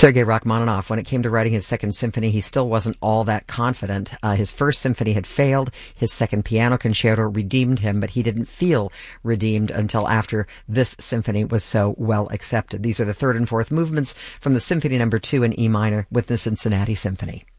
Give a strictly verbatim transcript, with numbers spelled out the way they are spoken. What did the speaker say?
Sergei Rachmaninoff, when it came to writing his second symphony, he still wasn't all that confident. Uh, his first symphony had failed. His second piano concerto redeemed him, but he didn't feel redeemed until after this symphony was so well accepted. These are the third and fourth movements from the Symphony Number Two in E minor with the Cincinnati Symphony.